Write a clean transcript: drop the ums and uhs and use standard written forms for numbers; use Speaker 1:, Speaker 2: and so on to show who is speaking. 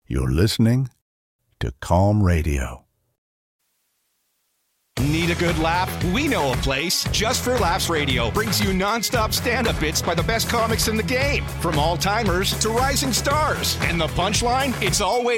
Speaker 1: You're listening to Calm Radio.
Speaker 2: Need a good laugh? We know a place. Just for Laughs Radio brings you nonstop stand-up bits by the best comics in the game, from all-timers to rising stars. And the punchline? It's always